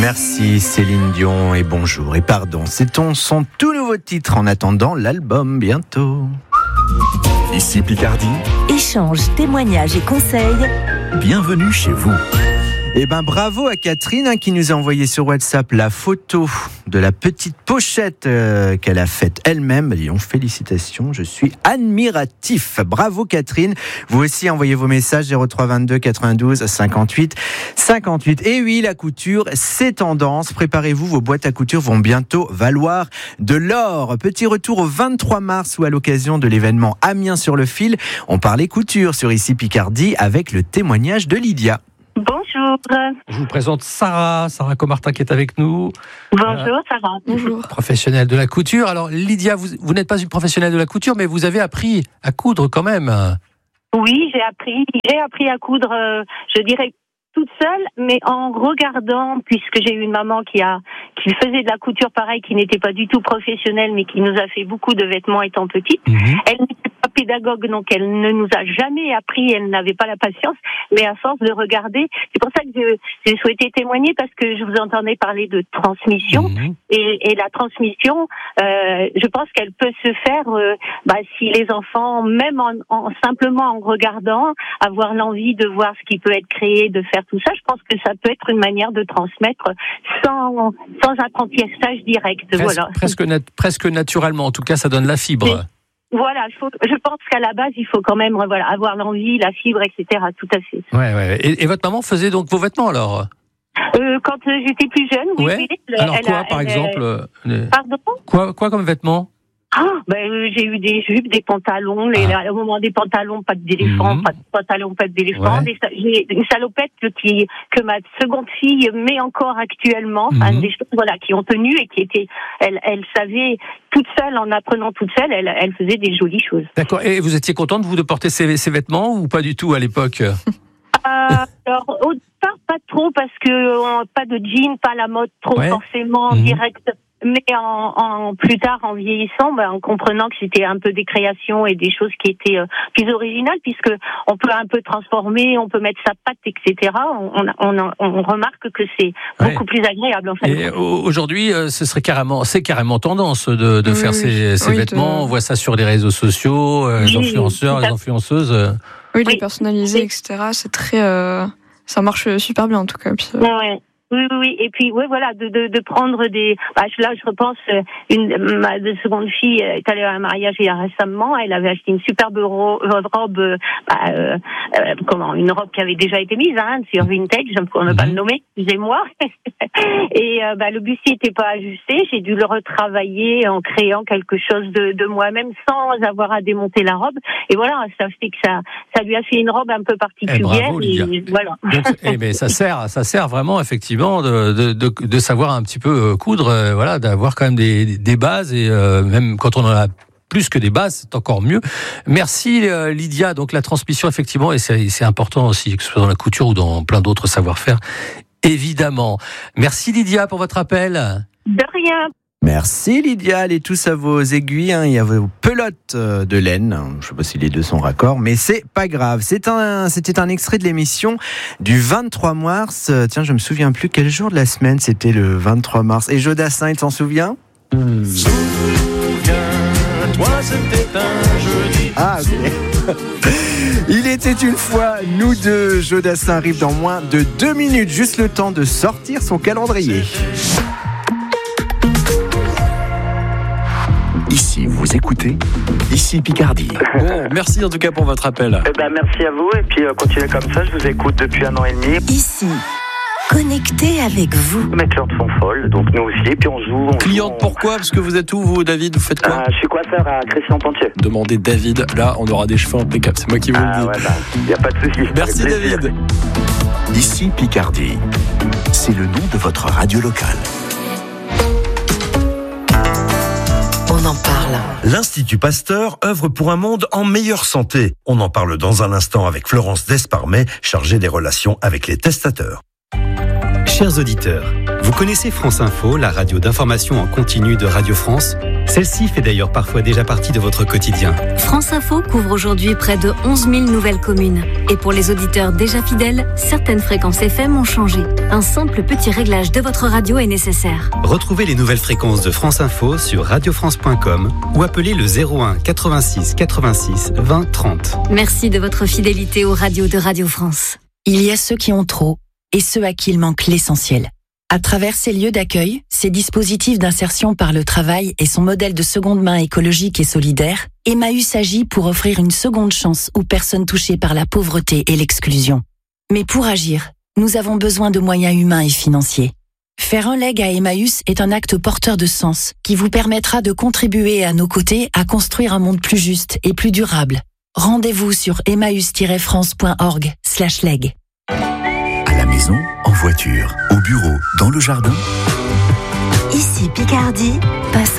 Merci Céline Dion et bonjour et pardon. C'est son tout nouveau titre en attendant l'album bientôt. Ici Picardie. Échange, témoignages et conseils. Bienvenue chez vous. Eh ben bravo à Catherine qui nous a envoyé sur WhatsApp la photo de la petite pochette qu'elle a faite elle-même. Disons, félicitations, je suis admiratif. Bravo Catherine. Vous aussi envoyez vos messages 03 22 92 58 58. Et oui, la couture, c'est tendance. Préparez-vous, vos boîtes à couture vont bientôt valoir de l'or. Petit retour au 23 mars où à l'occasion de l'événement Amiens sur le fil, on parlait couture sur Ici Picardie avec le témoignage de Lydia. Bonjour. Je vous présente Sarah Comartin qui est avec nous. Bonjour Sarah. Bonjour. Professionnelle de la couture. Alors Lydia, vous n'êtes pas une professionnelle de la couture, mais vous avez appris à coudre quand même. Oui, j'ai appris à coudre, je dirais toute seule, mais en regardant, puisque j'ai eu une maman qui faisait de la couture pareil, qui n'était pas du tout professionnelle, mais qui nous a fait beaucoup de vêtements étant petite. Elle n'était pas pédagogue, donc elle ne nous a jamais appris, elle n'avait pas la patience, mais à force de regarder, c'est pour ça que j'ai souhaité témoigner, parce que je vous entendais parler de transmission, et la transmission, je pense qu'elle peut se faire si les enfants, même simplement en regardant, avoir l'envie de voir ce qui peut être créé, de faire tout ça, je pense que ça peut être une manière de transmettre sans apprentissage direct. Presque naturellement, en tout cas ça donne la fibre. Voilà, je pense qu'à la base, il faut quand même avoir l'envie, la fibre, etc. Tout à fait. Ouais. Et votre maman faisait donc vos vêtements alors quand j'étais plus jeune, oui. Ouais. Alors par exemple Pardon ? Quoi comme vêtements ? J'ai eu des jupes, des pantalons, au moment des pantalons, pas d'éléphant, pas de pantalons, pas d'éléphant. Ouais. J'ai une salopette que ma seconde fille met encore actuellement, des choses qui ont tenu et qui étaient, elle savait toute seule, en apprenant toute seule, elle faisait des jolies choses. D'accord. Et vous étiez contente de porter ces vêtements ou pas du tout à l'époque ? Alors au départ pas trop, parce que pas de jean, pas la mode trop forcément directe. Mais plus tard, en vieillissant, en comprenant que c'était un peu des créations et des choses qui étaient plus originales, puisque on peut un peu transformer, on peut mettre sa patte, etc. On remarque que c'est beaucoup plus agréable, en fait. Et aujourd'hui, c'est carrément tendance de faire ces vêtements. On voit ça sur les réseaux sociaux, les influenceurs, les influenceuses. Oui, les personnalisés, etc. C'est très, ça marche super bien en tout cas. Puis, Oui. Et puis, de prendre des. Là, je repense, ma seconde fille est allée à un mariage il y a récemment. Elle avait acheté une superbe robe, une robe qui avait déjà été mise, sur Vintage, pour ne pas le nommer, excusez-moi. Et le bustier n'était pas ajusté. J'ai dû le retravailler en créant quelque chose de moi-même sans avoir à démonter la robe. Et voilà, ça fait que ça lui a fait une robe un peu particulière. Bravo, Lydia. Et voilà. Donc, ça sert vraiment effectivement de savoir un petit peu coudre, d'avoir quand même des bases, et même quand on en a plus que des bases, c'est encore mieux. Merci Lydia. Donc la transmission effectivement, et c'est important aussi, que ce soit dans la couture ou dans plein d'autres savoir-faire, évidemment. Merci Lydia pour votre appel. De rien. Merci Lydia, allez tous à vos aiguilles, il y a vos pelotes de laine, je ne sais pas si les deux sont raccords, mais c'est pas grave. C'était un extrait de l'émission du 23 mars, tiens je me souviens plus quel jour de la semaine c'était le 23 mars, et Jodassin il s'en souvient ? Souviens-toi, c'était un jeudi. Ah ok. Il était une fois, nous deux, Jodassin arrive dans moins de 2 minutes, juste le temps de sortir son calendrier. Ici, vous écoutez Ici Picardie. Bon, merci en tout cas pour votre appel. Merci à vous, et puis continuez comme ça, je vous écoute depuis 1 an et demi. Ici, connecté avec vous. Mes clientes sont folles, donc nous aussi, et puis on joue. Cliente pourquoi ? Parce que vous êtes où vous, David ? Vous faites quoi ? Je suis coiffeur à Crécy-en-Pontier. Demandez David, là on aura des cheveux impeccables, c'est moi qui vous le dis. Y a pas de souci. Merci David. Ici Picardie, c'est le nom de votre radio locale. On en parle. L'Institut Pasteur œuvre pour un monde en meilleure santé. On en parle dans un instant avec Florence Desparmet, chargée des relations avec les testateurs. Chers auditeurs, Vous connaissez France Info, la radio d'information en continu de Radio France ? Celle-ci fait d'ailleurs parfois déjà partie de votre quotidien. France Info couvre aujourd'hui près de 11 000 nouvelles communes. Et pour les auditeurs déjà fidèles, certaines fréquences FM ont changé. Un simple petit réglage de votre radio est nécessaire. Retrouvez les nouvelles fréquences de France Info sur radiofrance.com ou appelez le 01 86 86 20 30. Merci de votre fidélité aux radios de Radio France. Il y a ceux qui ont trop et ceux à qui il manque l'essentiel. À travers ces lieux d'accueil, ces dispositifs d'insertion par le travail et son modèle de seconde main écologique et solidaire, Emmaüs agit pour offrir une seconde chance aux personnes touchées par la pauvreté et l'exclusion. Mais pour agir, nous avons besoin de moyens humains et financiers. Faire un leg à Emmaüs est un acte porteur de sens qui vous permettra de contribuer à nos côtés à construire un monde plus juste et plus durable. Rendez-vous sur emmaüs-france.org/leg. À la maison, en voiture, au bureau, dans le jardin. Ici Picardie, passe